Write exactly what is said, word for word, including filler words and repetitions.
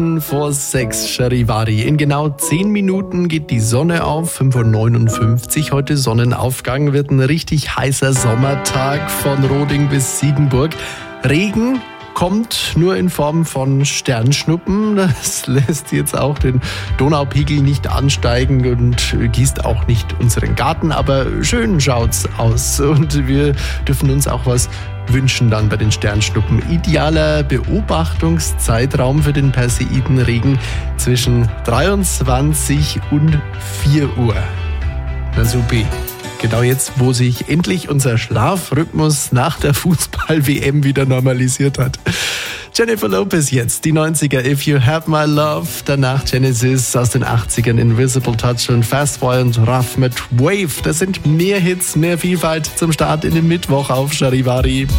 Vor sechs, Charivari. In genau zehn Minuten geht die Sonne auf, fünf Uhr neunundfünfzig. Heute Sonnenaufgang, wird ein richtig heißer Sommertag von Roding bis Siebenburg. Regen kommt nur in Form von Sternschnuppen. Das lässt jetzt auch den Donaupegel nicht ansteigen und gießt auch nicht unseren Garten. Aber schön schaut's aus und wir dürfen uns auch was wünschen dann bei den Sternschnuppen. Idealer Beobachtungszeitraum für den Perseidenregen zwischen dreiundzwanzig und vier Uhr. Na super. Genau jetzt, wo sich endlich unser Schlafrhythmus nach der Fußball-W M wieder normalisiert hat. Jennifer Lopez jetzt, die neunziger, If You Have My Love. Danach Genesis aus den achtzigern, Invisible Touch und Fastboy und Ruff mit Wave. Das sind mehr Hits, mehr Vielfalt zum Start in den Mittwoch auf Charivari.